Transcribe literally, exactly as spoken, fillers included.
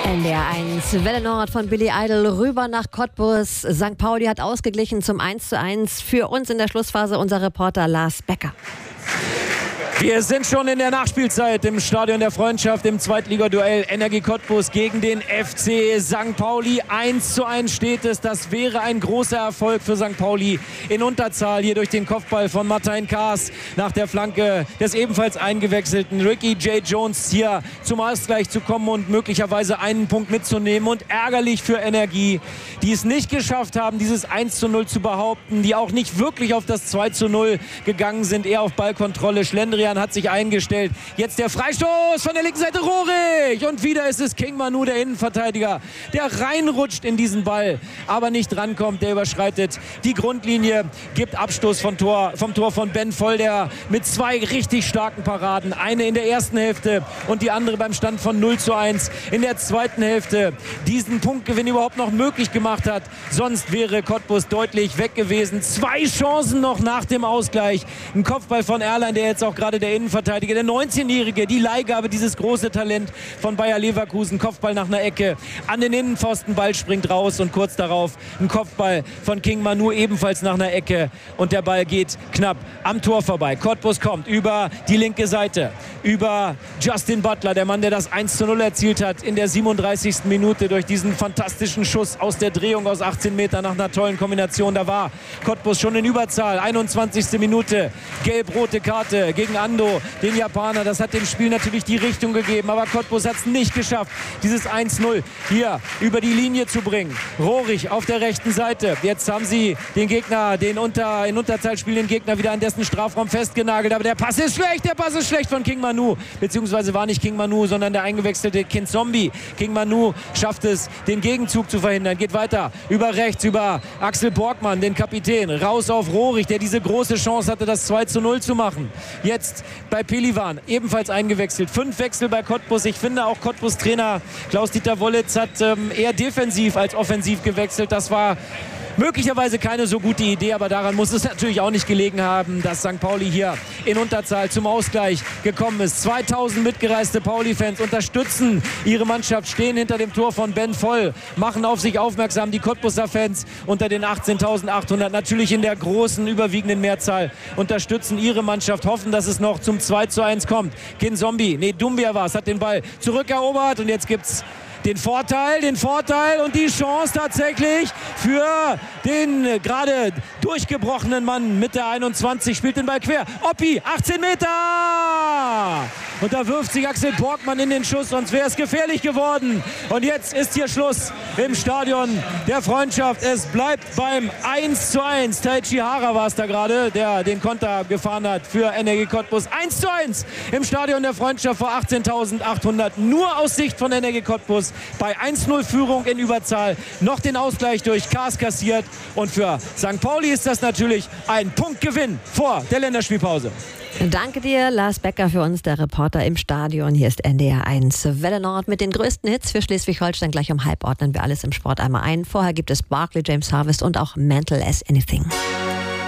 N D R eins, Welle Nord von Billy Idol rüber nach Cottbus. Sankt Pauli hat ausgeglichen zum eins zu eins. Für uns in der Schlussphase unser Reporter Lars Becker. Wir sind schon in der Nachspielzeit im Stadion der Freundschaft im Zweitligaduell Energie Cottbus gegen den F C Sankt Pauli. eins zu eins steht es. Das wäre ein großer Erfolg für Sankt Pauli. In Unterzahl hier durch den Kopfball von Martin Kaas nach der Flanke des ebenfalls eingewechselten Ricky J. Jones hier zum Ausgleich zu kommen und möglicherweise einen Punkt mitzunehmen. Und ärgerlich für Energie, die es nicht geschafft haben, dieses eins zu null zu behaupten, die auch nicht wirklich auf das zwei zu null gegangen sind, eher auf Ballkontrolle. Schlendrian hat sich eingestellt. Jetzt der Freistoß von der linken Seite, Rohrig. Und wieder ist es King Manu, der Innenverteidiger, der reinrutscht in diesen Ball, aber nicht rankommt. Der überschreitet die Grundlinie, gibt Abstoß vom Tor, vom Tor von Ben Voll, der mit zwei richtig starken Paraden, eine in der ersten Hälfte und die andere beim Stand von null zu eins in der zweiten Hälfte, diesen Punktgewinn überhaupt noch möglich gemacht hat. Sonst wäre Cottbus deutlich weg gewesen. Zwei Chancen noch nach dem Ausgleich. Ein Kopfball von Erlein, der jetzt auch gerade der Innenverteidiger, der neunzehnjährige, die Leihgabe, dieses große Talent von Bayer Leverkusen. Kopfball nach einer Ecke an den Innenpfosten, Ball springt raus und kurz darauf ein Kopfball von King Manu ebenfalls nach einer Ecke und der Ball geht knapp am Tor vorbei. Cottbus kommt über die linke Seite, über Justin Butler, der Mann, der das eins zu null erzielt hat in der siebenunddreißigsten Minute durch diesen fantastischen Schuss aus der Drehung aus achtzehn Metern nach einer tollen Kombination. Da war Cottbus schon in Überzahl. einundzwanzigste Minute, gelb-rote Karte gegen Ando, den Japaner. Das hat dem Spiel natürlich die Richtung gegeben, aber Cottbus hat es nicht geschafft, dieses eins null hier über die Linie zu bringen. Rohrig auf der rechten Seite. Jetzt haben sie den Gegner, den unter, in Unterzahl spielenden Gegner wieder an dessen Strafraum festgenagelt, aber der Pass ist schlecht, der Pass ist schlecht von King Manu, beziehungsweise war nicht King Manu, sondern der eingewechselte Kind Zombie. King Manu schafft es, den Gegenzug zu verhindern, geht weiter über rechts, über Axel Borgmann, den Kapitän, raus auf Rohrig, der diese große Chance hatte, das zwei zu null zu machen. Jetzt bei Pelivan, ebenfalls eingewechselt. Fünf Wechsel bei Cottbus. Ich finde auch Cottbus-Trainer Klaus-Dieter Wollitz hat ähm, eher defensiv als offensiv gewechselt. Das war möglicherweise keine so gute Idee, aber daran muss es natürlich auch nicht gelegen haben, dass Sankt Pauli hier in Unterzahl zum Ausgleich gekommen ist. zweitausend mitgereiste Pauli-Fans unterstützen ihre Mannschaft, stehen hinter dem Tor von Ben Voll, machen auf sich aufmerksam. Die Cottbuser Fans unter den achtzehntausendachthundert, natürlich in der großen, überwiegenden Mehrzahl, unterstützen ihre Mannschaft, hoffen, dass es noch zum zwei zu eins kommt. Kin Zombie, nee, Dumbia war es, hat den Ball zurückerobert und jetzt gibt's den Vorteil, den Vorteil und die Chance tatsächlich für den gerade durchgebrochenen Mann mit der einundzwanzig, spielt den Ball quer. Oppi, achtzehn Meter! Und da wirft sich Axel Borgmann in den Schuss, sonst wäre es gefährlich geworden. Und jetzt ist hier Schluss im Stadion der Freundschaft. Es bleibt beim eins zu eins. Taichi Hara war es da gerade, der den Konter gefahren hat für Energie Cottbus. eins zu eins im Stadion der Freundschaft vor achtzehntausendachthundert. Nur aus Sicht von Energie Cottbus. Bei eins null Führung in Überzahl noch den Ausgleich durch Kaas kassiert. Und für Sankt Pauli ist das natürlich ein Punktgewinn vor der Länderspielpause. Danke dir, Lars Becker, für uns, der Reporter im Stadion. Hier ist N D R eins Welle Nord mit den größten Hits für Schleswig-Holstein. Gleich um halb ordnen wir alles im Sport einmal ein. Vorher gibt es Barclay, James Harvest und auch Mental as Anything.